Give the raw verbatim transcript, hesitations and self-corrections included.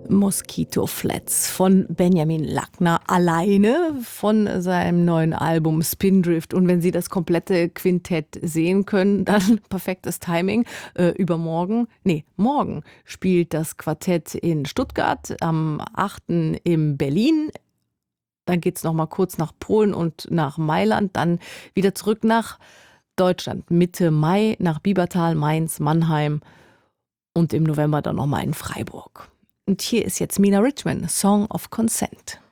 Mosquito Flats von Benjamin Lackner alleine von seinem neuen Album Spindrift. Und wenn Sie das komplette Quintett sehen können, dann perfektes Timing. Äh, übermorgen, nee, morgen spielt das Quartett in Stuttgart, am achten in Berlin. Dann geht es noch mal kurz nach Polen und nach Mailand, dann wieder zurück nach Deutschland. Mitte Mai nach Biebertal, Mainz, Mannheim und im November dann noch mal in Freiburg. Und hier ist jetzt Mina Richman, Song of Consent.